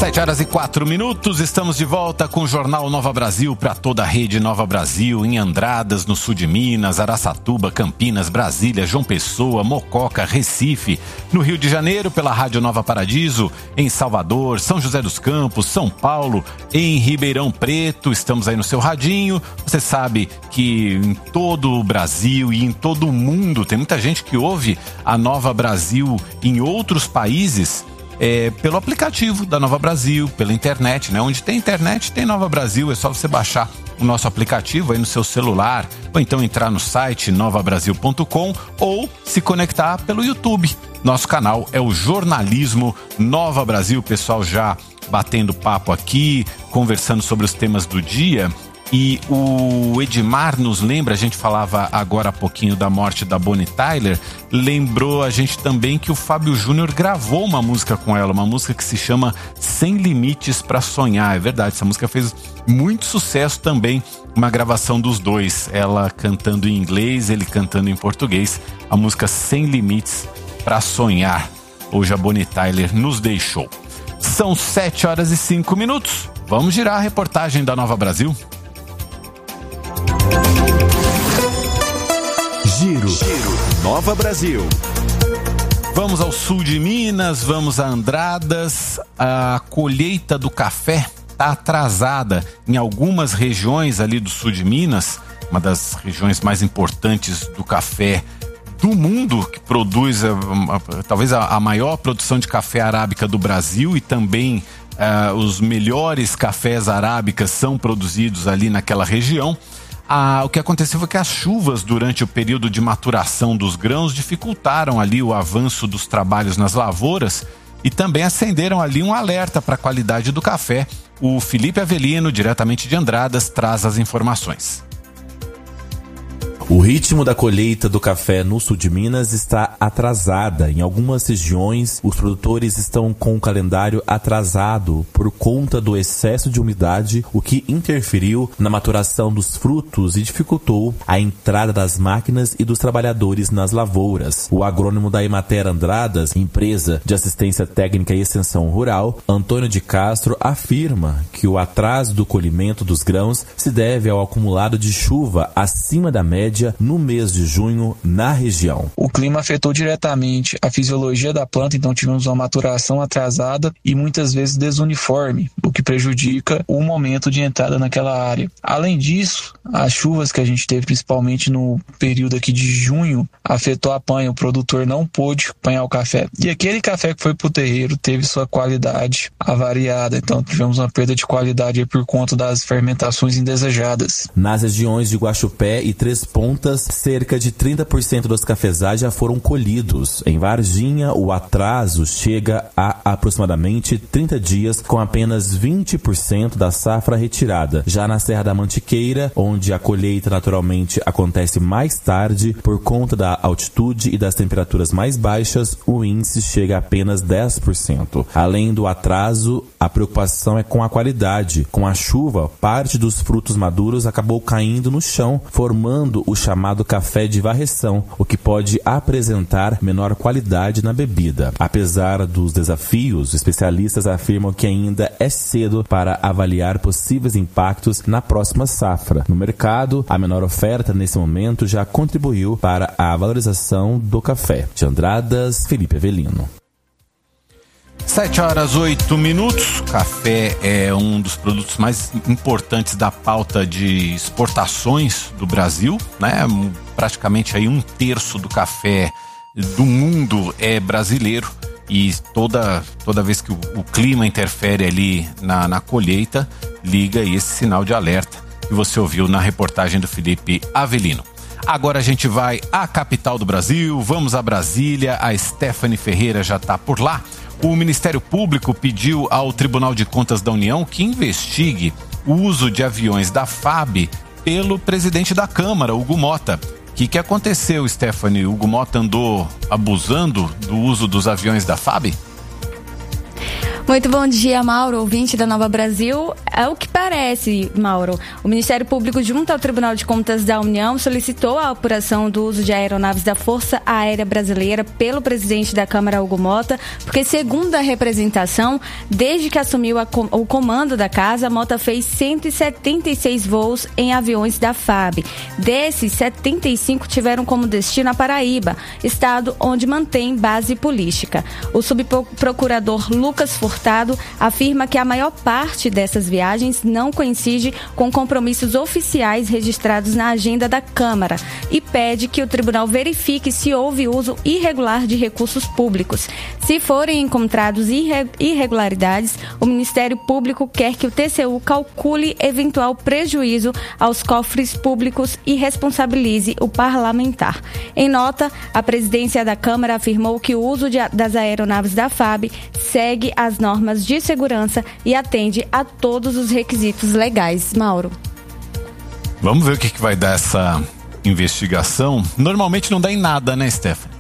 7h04, estamos de volta com o Jornal Nova Brasil para toda a rede Nova Brasil, em Andradas, no sul de Minas, Araçatuba, Campinas, Brasília, João Pessoa, Mococa, Recife, no Rio de Janeiro pela Rádio Nova Paradiso, em Salvador, São José dos Campos, São Paulo, em Ribeirão Preto, estamos aí no seu radinho. Você sabe que em todo o Brasil e em todo o mundo tem muita gente que ouve a Nova Brasil em outros países, pelo aplicativo da Nova Brasil, pela internet, né? Onde tem internet, tem Nova Brasil, é só você baixar o nosso aplicativo aí no seu celular, ou então entrar no site novabrasil.com ou se conectar pelo YouTube. Nosso canal é o Jornalismo Nova Brasil, pessoal já batendo papo aqui, conversando sobre os temas do dia. E o Edmar nos lembra, a gente falava agora há pouquinho da morte da Bonnie Tyler, lembrou a gente também que o Fábio Júnior gravou uma música com ela, uma música que se chama Sem Limites pra Sonhar. É verdade, essa música fez muito sucesso também, uma gravação dos dois, ela cantando em inglês, ele cantando em português, a música Sem Limites pra Sonhar. Hoje a Bonnie Tyler nos deixou. São 7h05, vamos girar a reportagem da Nova Brasil. Giro Nova Brasil. Vamos ao sul de Minas, vamos a Andradas. A colheita do café está atrasada em algumas regiões ali do sul de Minas, uma das regiões mais importantes do café do mundo, que produz talvez a maior produção de café arábica do Brasil, e também os melhores cafés arábicas são produzidos ali naquela região. O que aconteceu foi que as chuvas durante o período de maturação dos grãos dificultaram ali o avanço dos trabalhos nas lavouras e também acenderam ali um alerta para a qualidade do café. O Felipe Avelino, diretamente de Andradas, traz as informações. O ritmo da colheita do café no sul de Minas está atrasada. Em algumas regiões, os produtores estão com o calendário atrasado por conta do excesso de umidade, o que interferiu na maturação dos frutos e dificultou a entrada das máquinas e dos trabalhadores nas lavouras. O agrônomo da Emater Andradas, empresa de assistência técnica e extensão rural, Antônio de Castro, afirma que o atraso do colhimento dos grãos se deve ao acumulado de chuva acima da média no mês de junho na região. O clima afetou diretamente a fisiologia da planta, então tivemos uma maturação atrasada e muitas vezes desuniforme, o que prejudica o momento de entrada naquela área. Além disso, as chuvas que a gente teve principalmente no período aqui de junho afetou a apanha, o produtor não pôde apanhar o café. E aquele café que foi para o terreiro teve sua qualidade avariada, então tivemos uma perda de qualidade por conta das fermentações indesejadas. Nas regiões de Guaxupé e Três Pontas, cerca de 30% dos cafezais já foram colhidos. Em Varginha, o atraso chega a aproximadamente 30 dias, com apenas 20% da safra retirada. Já na Serra da Mantiqueira, onde a colheita naturalmente acontece mais tarde, por conta da altitude e das temperaturas mais baixas, o índice chega a apenas 10%. Além do atraso, a preocupação é com a qualidade. Com a chuva, parte dos frutos maduros acabou caindo no chão, formando o chamado café de varreção, o que pode apresentar menor qualidade na bebida. Apesar dos desafios, especialistas afirmam que ainda é cedo para avaliar possíveis impactos na próxima safra. No mercado, a menor oferta nesse momento já contribuiu para a valorização do café. De Andradas, Felipe Avelino. 7h08. Café é um dos produtos mais importantes da pauta de exportações do Brasil, né? Praticamente aí 1/3 do café do mundo é brasileiro, e toda vez que o clima interfere ali na colheita, liga aí esse sinal de alerta que você ouviu na reportagem do Felipe Avelino. Agora a gente vai à capital do Brasil, vamos a Brasília, a Stephanie Ferreira já está por lá. O Ministério Público pediu ao Tribunal de Contas da União que investigue o uso de aviões da FAB pelo presidente da Câmara, Hugo Mota. O que aconteceu, Stephanie? Hugo Mota andou abusando do uso dos aviões da FAB? Muito bom dia, Mauro, ouvinte da Nova Brasil. É o que parece, Mauro. O Ministério Público, junto ao Tribunal de Contas da União, solicitou a apuração do uso de aeronaves da Força Aérea Brasileira pelo presidente da Câmara, Hugo Mota, porque, segundo a representação, desde que assumiu o comando da casa, Mota fez 176 voos em aviões da FAB. Desses, 75 tiveram como destino a Paraíba, estado onde mantém base política. O subprocurador Lucas Furtado afirma que a maior parte dessas viagens não coincide com compromissos oficiais registrados na agenda da Câmara e pede que o tribunal verifique se houve uso irregular de recursos públicos. Se forem encontrados irregularidades, o Ministério Público quer que o TCU calcule eventual prejuízo aos cofres públicos e responsabilize o parlamentar. Em nota, a presidência da Câmara afirmou que o uso das aeronaves da FAB segue as normas de segurança e atende a todos os requisitos legais. Mauro. Vamos ver o que vai dar essa investigação. Normalmente não dá em nada, né, Stephanie?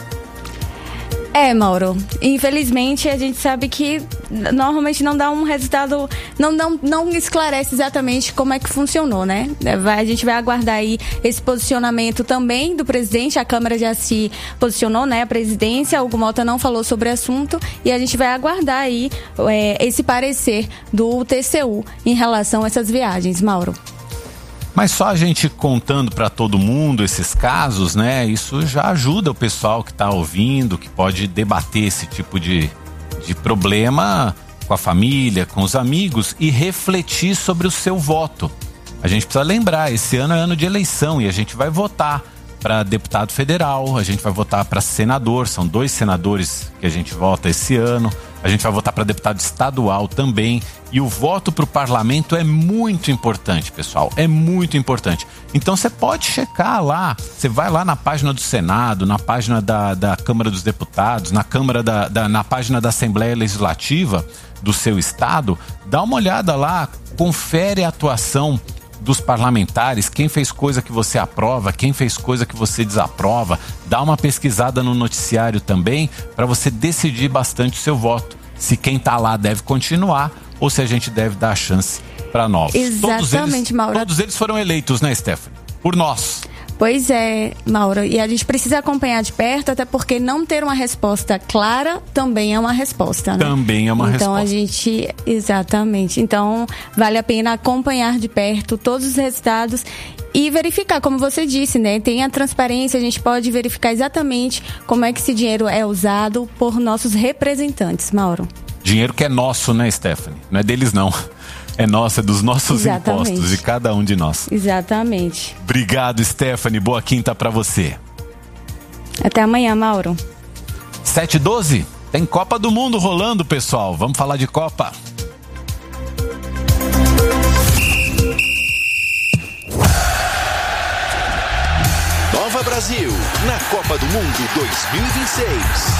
Mauro, infelizmente a gente sabe que normalmente não dá um resultado, não esclarece exatamente como é que funcionou, né? A gente vai aguardar aí esse posicionamento também do presidente. A Câmara já se posicionou, né? A presidência, Hugo Mota não falou sobre o assunto e a gente vai aguardar aí esse parecer do TCU em relação a essas viagens, Mauro. Mas só a gente contando para todo mundo esses casos, né? Isso já ajuda o pessoal que está ouvindo, que pode debater esse tipo de problema com a família, com os amigos e refletir sobre o seu voto. A gente precisa lembrar, esse ano é ano de eleição e a gente vai votar para deputado federal, a gente vai votar para senador, são 2 senadores que a gente vota esse ano, a gente vai votar para deputado estadual também, e o voto para o parlamento é muito importante, pessoal, é muito importante. Então você pode checar lá, você vai lá na página do Senado, na página da Câmara dos Deputados, na página da Assembleia Legislativa do seu estado, dá uma olhada lá, confere a atuação dos parlamentares, quem fez coisa que você aprova, quem fez coisa que você desaprova, dá uma pesquisada no noticiário também para você decidir bastante o seu voto, se quem tá lá deve continuar ou se a gente deve dar a chance para novos. Exatamente, Mauro. Todos eles foram eleitos, né, Stephanie? Por nós. Pois é, Mauro, e a gente precisa acompanhar de perto, até porque não ter uma resposta clara também é uma resposta, né? Também é uma resposta. Então a gente, exatamente, então vale a pena acompanhar de perto todos os resultados e verificar, como você disse, né? Tem a transparência, a gente pode verificar exatamente como é que esse dinheiro é usado por nossos representantes, Mauro. Dinheiro que é nosso, né, Stephanie? Não é deles, não. É nosso, é dos nossos impostos, de cada um de nós. Exatamente. Obrigado, Stephanie. Boa quinta pra você. Até amanhã, Mauro. 7h12, tem Copa do Mundo rolando, pessoal. Vamos falar de Copa. Nova Brasil, na Copa do Mundo 2026.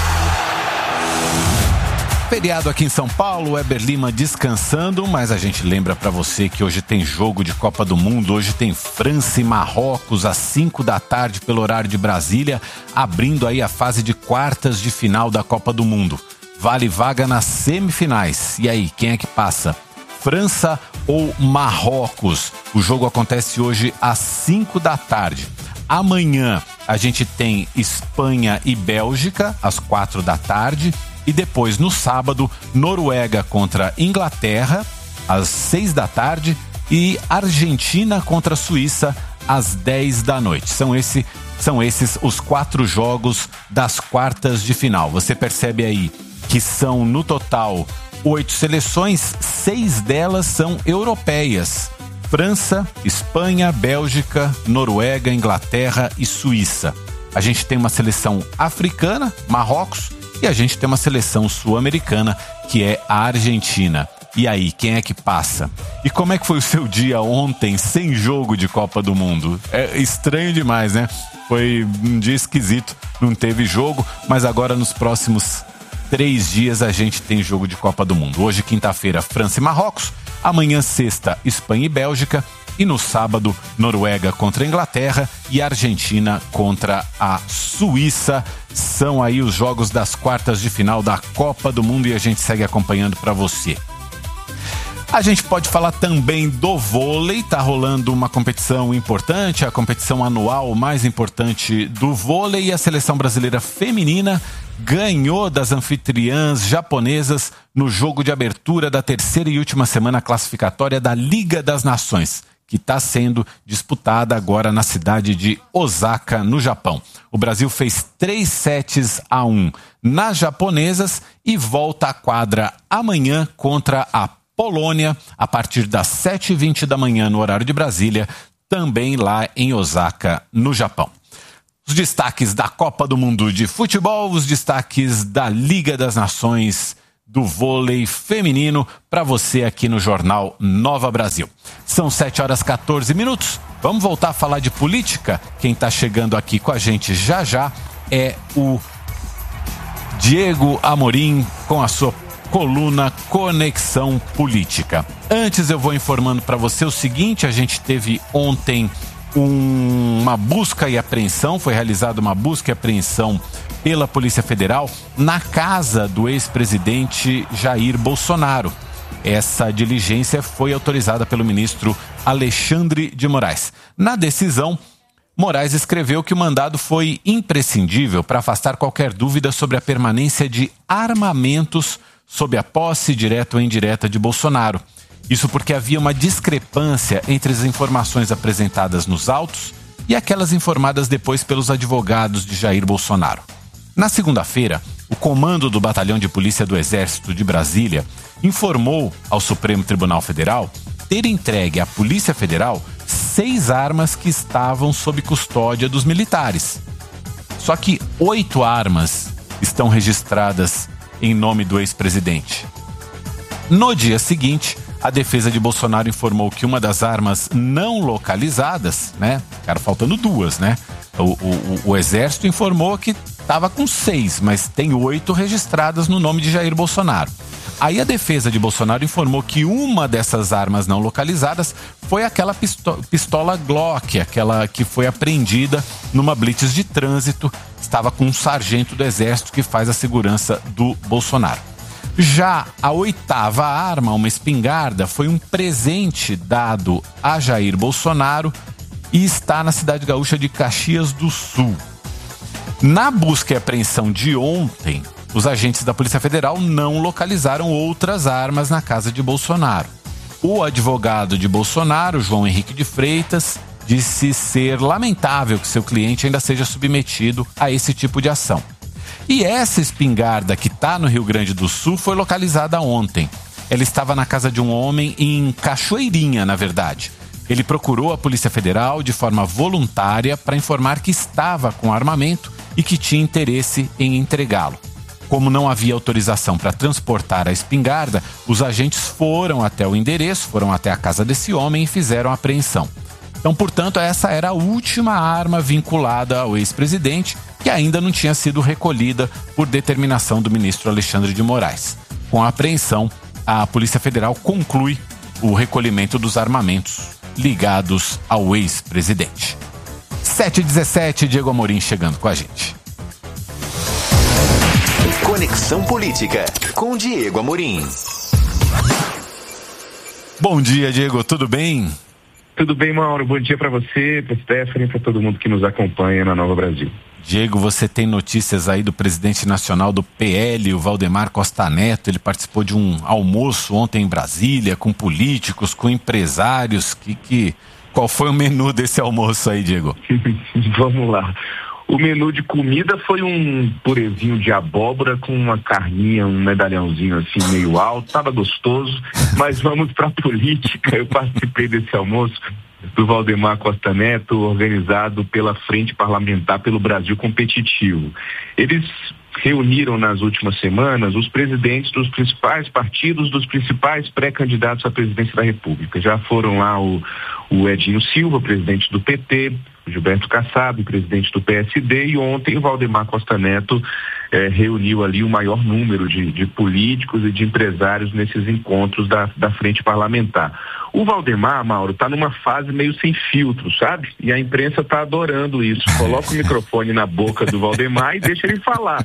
Feriado aqui em São Paulo, Weber Lima descansando, mas a gente lembra pra você que hoje tem jogo de Copa do Mundo, hoje tem França e Marrocos às 5 da tarde pelo horário de Brasília, abrindo aí a fase de quartas de final da Copa do Mundo. Vale vaga nas semifinais. E aí, quem é que passa? França ou Marrocos? O jogo acontece hoje às 5 da tarde. Amanhã a gente tem Espanha e Bélgica às 4 da tarde. E depois, no sábado, Noruega contra Inglaterra, às 6 da tarde. E Argentina contra Suíça, às 10 da noite. São esses os 4 jogos das quartas de final. Você percebe aí que são, no total, 8 seleções, 6 delas são europeias. França, Espanha, Bélgica, Noruega, Inglaterra e Suíça. A gente tem uma seleção africana, Marrocos, e a gente tem uma seleção sul-americana, que é a Argentina. E aí, quem é que passa? E como é que foi o seu dia ontem sem jogo de Copa do Mundo? É estranho demais, né? Foi um dia esquisito, não teve jogo, mas agora nos próximos 3 dias a gente tem jogo de Copa do Mundo. Hoje, quinta-feira, França e Marrocos. Amanhã, sexta, Espanha e Bélgica. E no sábado, Noruega contra a Inglaterra e Argentina contra a Suíça. São aí os jogos das quartas de final da Copa do Mundo e a gente segue acompanhando para você. A gente pode falar também do vôlei, tá rolando uma competição importante, a competição anual mais importante do vôlei, e a seleção brasileira feminina ganhou das anfitriãs japonesas no jogo de abertura da terceira e última semana classificatória da Liga das Nações, que está sendo disputada agora na cidade de Osaka, no Japão. O Brasil fez 3-1 nas japonesas e volta à quadra amanhã contra a Polônia, a partir das 7h20 da manhã no horário de Brasília, também lá em Osaka, no Japão. Os destaques da Copa do Mundo de Futebol, os destaques da Liga das Nações do vôlei feminino para você aqui no Jornal Nova Brasil. São 7h14. Vamos voltar a falar de política? Quem está chegando aqui com a gente já é o Diego Amorim com a sua coluna Conexão Política. Antes eu vou informando para você o seguinte: a gente teve ontem uma busca e apreensão, foi realizada uma busca e apreensão pela Polícia Federal na casa do ex-presidente Jair Bolsonaro. Essa diligência foi autorizada pelo ministro Alexandre de Moraes. Na decisão, Moraes escreveu que o mandado foi imprescindível para afastar qualquer dúvida sobre a permanência de armamentos sob a posse direta ou indireta de Bolsonaro. Isso porque havia uma discrepância entre as informações apresentadas nos autos e aquelas informadas depois pelos advogados de Jair Bolsonaro. Na segunda-feira, o comando do Batalhão de Polícia do Exército de Brasília informou ao Supremo Tribunal Federal ter entregue à Polícia Federal 6 armas que estavam sob custódia dos militares. Só que 8 armas estão registradas em nome do ex-presidente. No dia seguinte, a defesa de Bolsonaro informou que uma das armas não localizadas, cara, faltando 2, o Exército informou que estava com 6, mas tem 8 registradas no nome de Jair Bolsonaro. Aí a defesa de Bolsonaro informou que uma dessas armas não localizadas foi aquela pistola Glock, aquela que foi apreendida numa blitz de trânsito, estava com um sargento do Exército que faz a segurança do Bolsonaro. Já a 8ª arma, uma espingarda, foi um presente dado a Jair Bolsonaro e está na cidade gaúcha de Caxias do Sul. Na busca e apreensão de ontem, os agentes da Polícia Federal não localizaram outras armas na casa de Bolsonaro. O advogado de Bolsonaro, João Henrique de Freitas, disse ser lamentável que seu cliente ainda seja submetido a esse tipo de ação. E essa espingarda que está no Rio Grande do Sul foi localizada ontem. Ela estava na casa de um homem em Cachoeirinha, na verdade. Ele procurou a Polícia Federal de forma voluntária para informar que estava com armamento e que tinha interesse em entregá-lo. Como não havia autorização para transportar a espingarda, os agentes foram até o endereço, foram até a casa desse homem e fizeram a apreensão. Então, portanto, essa era a última arma vinculada ao ex-presidente, que ainda não tinha sido recolhida por determinação do ministro Alexandre de Moraes. Com a apreensão, a Polícia Federal conclui o recolhimento dos armamentos ligados ao ex-presidente. 7h17, Diego Amorim chegando com a gente. Conexão Política, com Diego Amorim. Bom dia, Diego, tudo bem? Tudo bem, Mauro. Bom dia para você, para Stephanie, para todo mundo que nos acompanha na Nova Brasil. Diego, você tem notícias aí do presidente nacional do PL, o Valdemar Costa Neto. Ele participou de um almoço ontem em Brasília com políticos, com empresários. Qual foi o menu desse almoço aí, Diego? Vamos lá. O menu de comida foi um purezinho de abóbora com uma carninha, um medalhãozinho assim meio alto, tava gostoso, mas vamos para a política. Eu participei desse almoço do Valdemar Costa Neto, organizado pela Frente Parlamentar pelo Brasil Competitivo. Eles reuniram nas últimas semanas os presidentes dos principais partidos, dos principais pré-candidatos à presidência da República. Já foram lá o o Edinho Silva, presidente do PT, o Gilberto Kassab, presidente do PSD, e ontem o Valdemar Costa Neto reuniu ali o maior número de políticos e de empresários nesses encontros da frente parlamentar. O Valdemar, Mauro, está numa fase meio sem filtro, sabe? E a imprensa está adorando isso. Coloca o microfone na boca do Valdemar e deixa ele falar.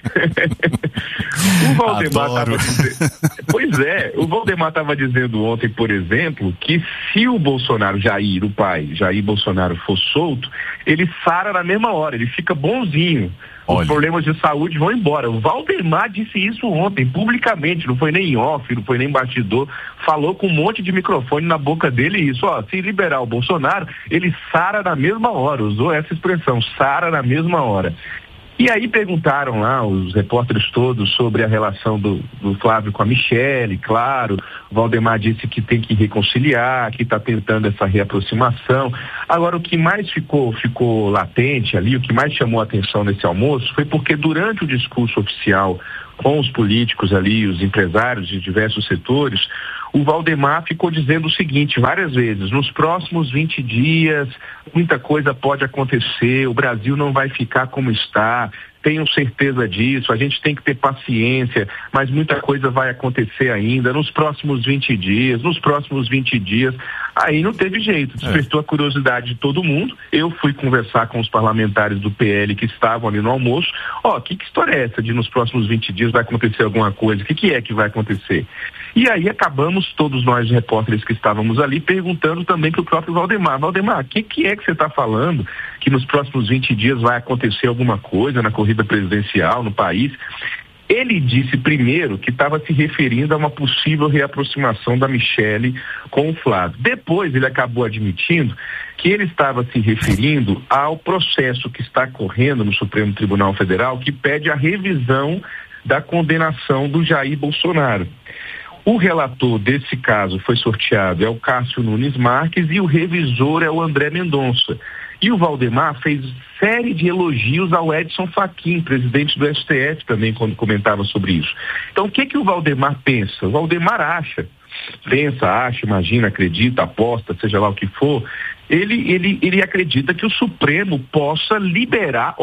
O Valdemar estava dizendo... Pois é, o Valdemar estava dizendo ontem, por exemplo, que se o Bolsonaro, Jair, o pai, Jair Bolsonaro, for solto, ele sara na mesma hora, ele fica bonzinho. Os problemas de saúde vão embora. O Valdemar disse isso ontem, publicamente, não foi nem off, não foi nem bastidor, falou com um monte de microfone na boca dele isso, se liberar o Bolsonaro, ele sara na mesma hora, usou essa expressão, sara na mesma hora. E aí perguntaram lá, os repórteres todos, sobre a relação do Flávio com a Michelle, claro, o Valdemar disse que tem que reconciliar, que está tentando essa reaproximação. Agora, o que mais ficou latente ali, o que mais chamou a atenção nesse almoço, foi porque durante o discurso oficial com os políticos ali, os empresários de diversos setores, o Valdemar ficou dizendo o seguinte várias vezes: nos próximos 20 dias, muita coisa pode acontecer, o Brasil não vai ficar como está, tenho certeza disso, a gente tem que ter paciência, mas muita coisa vai acontecer ainda, nos próximos 20 dias. Aí não teve jeito, despertou a curiosidade de todo mundo. Eu fui conversar com os parlamentares do PL que estavam ali no almoço. Que história é essa de nos próximos 20 dias vai acontecer alguma coisa? O que é que vai acontecer? E aí acabamos, todos nós repórteres que estávamos ali, perguntando também para o próprio Valdemar: Valdemar, o que é que você está falando que nos próximos 20 dias vai acontecer alguma coisa na corrida presidencial no país? Ele disse primeiro que estava se referindo a uma possível reaproximação da Michelle com o Flávio. Depois ele acabou admitindo que ele estava se referindo ao processo que está correndo no Supremo Tribunal Federal, que pede a revisão da condenação do Jair Bolsonaro. O relator desse caso foi sorteado, é o Cássio Nunes Marques, e o revisor é o André Mendonça. E o Valdemar fez série de elogios ao Edson Fachin, presidente do STF, também, quando comentava sobre isso. Então, o que o Valdemar pensa? O Valdemar acha, imagina, acredita, aposta, seja lá o que for, ele acredita que o Supremo possa liberar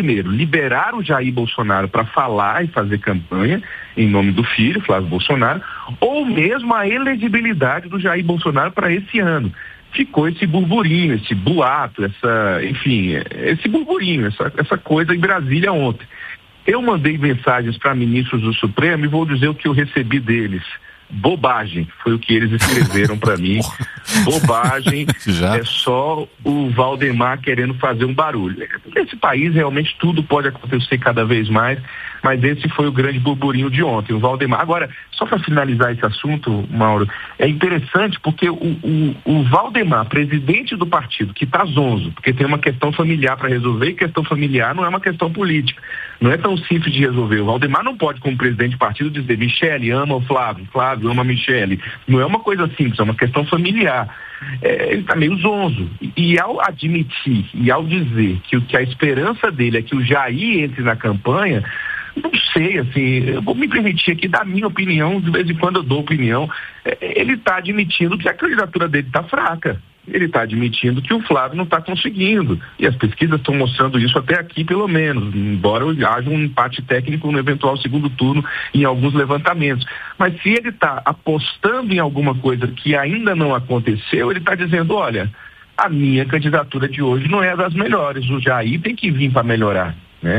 o Jair Bolsonaro para falar e fazer campanha em nome do filho, Flávio Bolsonaro, ou mesmo a elegibilidade do Jair Bolsonaro para esse ano. Ficou esse burburinho, esse boato, esse burburinho, essa coisa em Brasília ontem. Eu mandei mensagens para ministros do Supremo e vou dizer o que eu recebi deles. Bobagem, foi o que eles escreveram para mim. Bobagem, é só o Valdemar querendo fazer um barulho. Nesse país realmente tudo pode acontecer cada vez mais, mas esse foi o grande burburinho de ontem, o Valdemar. Agora, só para finalizar esse assunto, Mauro, é interessante porque o Valdemar, presidente do partido, que está zonzo, porque tem uma questão familiar para resolver, e questão familiar não é uma questão política, não é tão simples de resolver. O Valdemar não pode, como presidente do partido, dizer: Michelle ama o Flávio ama a Michelle. Não é uma coisa simples, é uma questão familiar. Ele está meio zonzo. E ao admitir e ao dizer que a esperança dele é que o Jair entre na campanha, não sei, eu vou me permitir aqui dar a minha opinião, de vez em quando eu dou opinião. Ele está admitindo que a candidatura dele está fraca. Ele está admitindo que o Flávio não está conseguindo. E as pesquisas estão mostrando isso até aqui, pelo menos, embora haja um empate técnico no eventual segundo turno em alguns levantamentos. Mas se ele está apostando em alguma coisa que ainda não aconteceu, ele está dizendo: olha, a minha candidatura de hoje não é das melhores, o Jair tem que vir para melhorar.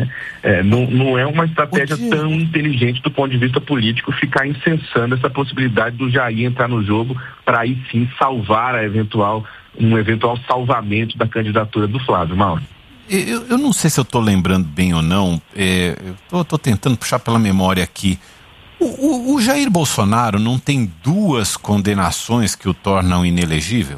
Não é uma estratégia tão inteligente do ponto de vista político ficar incensando essa possibilidade do Jair entrar no jogo para aí sim salvar um eventual salvamento da candidatura do Flávio. Mauro. Eu não sei se eu estou lembrando bem ou não, eu estou tentando puxar pela memória aqui. O Jair Bolsonaro não tem 2 condenações que o tornam inelegível?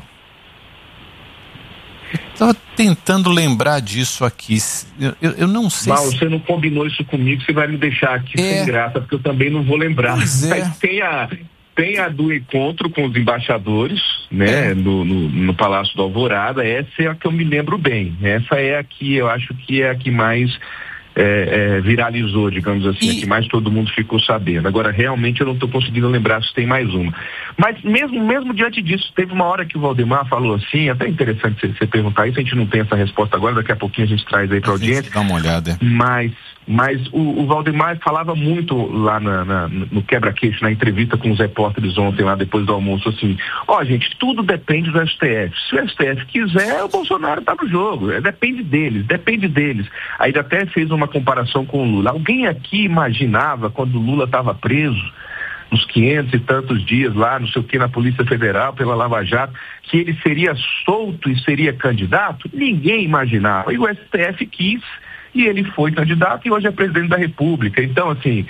Estava tentando lembrar disso aqui. Eu não sei. Mauro, você não combinou isso comigo, você vai me deixar aqui sem graça, porque eu também não vou lembrar. Mas tem a do encontro com os embaixadores, no Palácio do Alvorada. Essa é a que eu me lembro bem. Essa é a que eu acho que é a que mais viralizou, digamos assim, que mais todo mundo ficou sabendo. Agora, realmente, eu não estou conseguindo lembrar se tem mais uma. Mas mesmo diante disso, teve uma hora que o Valdemar falou assim, até interessante você perguntar isso, a gente não tem essa resposta agora, daqui a pouquinho a gente traz aí para a audiência. Dá uma olhada. Mas o Valdemar falava muito lá no quebra-queixo, na entrevista com os repórteres ontem, lá depois do almoço, assim, gente, tudo depende do STF. Se o STF quiser, o Bolsonaro tá no jogo. Depende deles. Aí ele até fez uma comparação com o Lula. Alguém aqui imaginava, quando o Lula estava preso, uns 500 e tantos dias lá, não sei o que, na Polícia Federal, pela Lava Jato, que ele seria solto e seria candidato? Ninguém imaginava. E o STF quis, e ele foi candidato e hoje é presidente da República. Então, assim,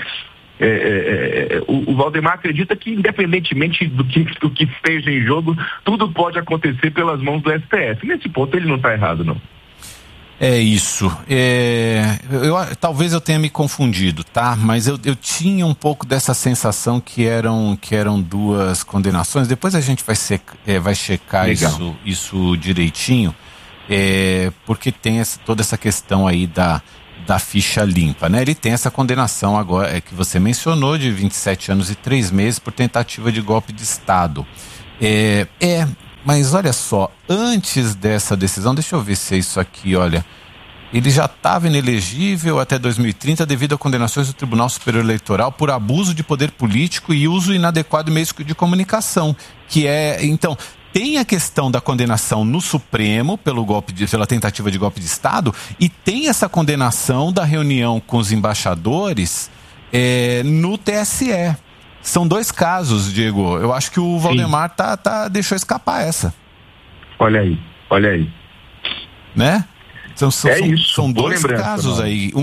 o Valdemar acredita que, independentemente do que esteja em jogo, tudo pode acontecer pelas mãos do STF. Nesse ponto ele não está errado, não. É isso. Talvez eu tenha me confundido, tá? Mas eu tinha um pouco dessa sensação que eram duas condenações. Depois a gente vai checar isso direitinho, porque tem toda essa questão aí da ficha limpa, né? Ele tem essa condenação agora, que você mencionou, de 27 anos e 3 meses por tentativa de golpe de Estado. Mas olha só, antes dessa decisão, deixa eu ver se é isso aqui, olha, ele já estava inelegível até 2030 devido a condenações do Tribunal Superior Eleitoral por abuso de poder político e uso inadequado de meios de comunicação, então, tem a questão da condenação no Supremo pela tentativa de golpe de Estado e tem essa condenação da reunião com os embaixadores no TSE. São 2 casos, Diego. Eu acho que o Valdemar deixou escapar essa. Olha aí. Né? São 2 casos aí.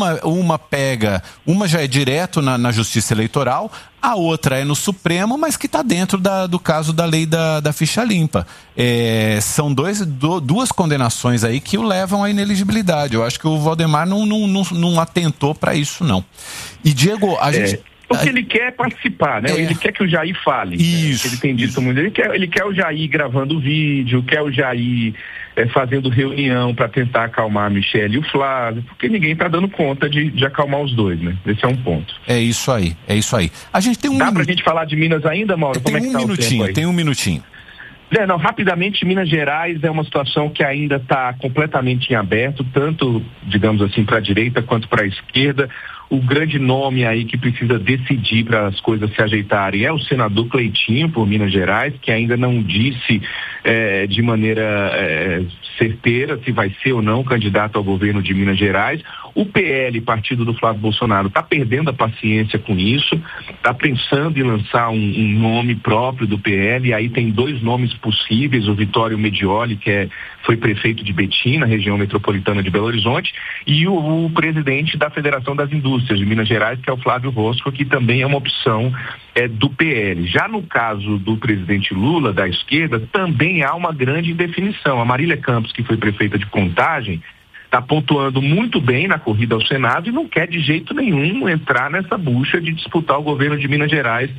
Uma já é direto na Justiça Eleitoral, a outra é no Supremo, mas que está dentro do caso da lei da ficha limpa. São duas condenações aí que o levam à ineligibilidade. Eu acho que o Valdemar não atentou para isso, não. E, Diego, a gente... Porque ele quer participar, né? Ele quer que o Jair fale. Isso. Ele tem dito muito. Ele quer o Jair gravando vídeo, quer o Jair fazendo reunião para tentar acalmar a Michelle e o Flávio, porque ninguém está dando conta de acalmar os dois, né? Esse é um ponto. É isso aí. A gente tem Dá pra gente falar de Minas ainda, Mauro? Tem um minutinho. Não, rapidamente, Minas Gerais é uma situação que ainda está completamente em aberto, tanto, digamos assim, para a direita quanto para a esquerda. O grande nome aí que precisa decidir para as coisas se ajeitarem é o senador Cleitinho, por Minas Gerais, que ainda não disse de maneira certeira se vai ser ou não candidato ao governo de Minas Gerais. O PL, partido do Flávio Bolsonaro, está perdendo a paciência com isso, está pensando em lançar um nome próprio do PL, e aí tem 2 nomes possíveis, o Vitório Medioli, que foi prefeito de Betim, na região metropolitana de Belo Horizonte, e o presidente da Federação das Indústrias de Minas Gerais, que é o Flávio Rosco, que também é uma opção do PL. Já no caso do presidente Lula, da esquerda, também há uma grande indefinição. A Marília Campos, que foi prefeita de Contagem, está pontuando muito bem na corrida ao Senado e não quer de jeito nenhum entrar nessa bucha de disputar o governo de Minas Gerais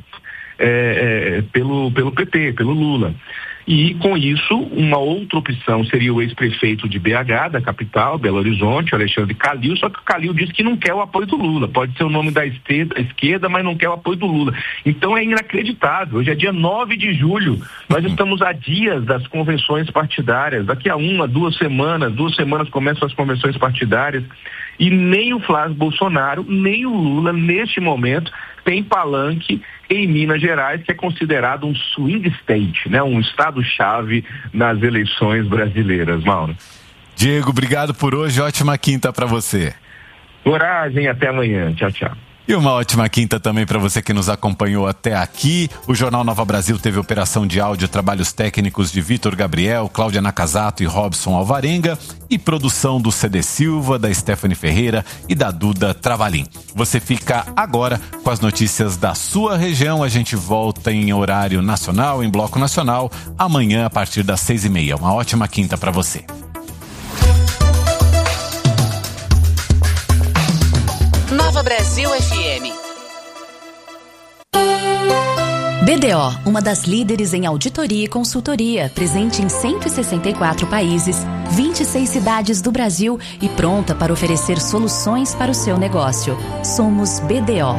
pelo PT, pelo Lula. E, com isso, uma outra opção seria o ex-prefeito de BH, da capital, Belo Horizonte, Alexandre Calil, só que o Calil disse que não quer o apoio do Lula. Pode ser o nome da esquerda, mas não quer o apoio do Lula. Então é inacreditável. Hoje é dia 9 de julho. Nós estamos a dias das convenções partidárias. Daqui a 2 semanas começam as convenções partidárias. E nem o Flávio Bolsonaro, nem o Lula, neste momento, tem palanque em Minas Gerais, que é considerado um swing state, né? Um estado-chave nas eleições brasileiras, Mauro. Diego, obrigado por hoje, ótima quinta para você. Coragem, até amanhã. Tchau, tchau. E uma ótima quinta também para você que nos acompanhou até aqui. O Jornal Nova Brasil teve operação de áudio, trabalhos técnicos de Vitor Gabriel, Cláudia Nakazato e Robson Alvarenga, e produção do CD Silva, da Stephanie Ferreira e da Duda Travalim. Você fica agora com as notícias da sua região. A gente volta em horário nacional, em bloco nacional, amanhã a partir das 6h30. Uma ótima quinta para você. Nova Brasil FM. BDO, uma das líderes em auditoria e consultoria, presente em 164 países, 26 cidades do Brasil e pronta para oferecer soluções para o seu negócio. Somos BDO.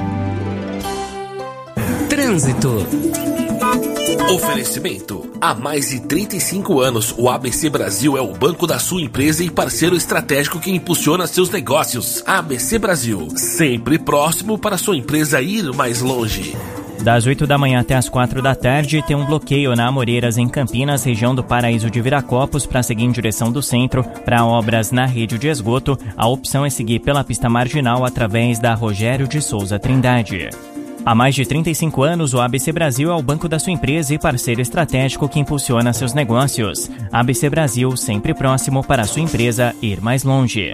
Trânsito. Oferecimento. Há mais de 35 anos, o ABC Brasil é o banco da sua empresa e parceiro estratégico que impulsiona seus negócios. ABC Brasil, sempre próximo para sua empresa ir mais longe. Das 8 da manhã até as 4 da tarde, tem um bloqueio na Amoreiras, em Campinas, região do Paraíso de Viracopos, para seguir em direção do centro. Para obras na rede de esgoto, a opção é seguir pela pista marginal através da Rogério de Souza Trindade. Há mais de 35 anos, o ABC Brasil é o banco da sua empresa e parceiro estratégico que impulsiona seus negócios. ABC Brasil, sempre próximo para a sua empresa ir mais longe.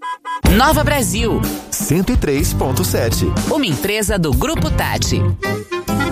Nova Brasil 103.7. Uma empresa do Grupo Tati.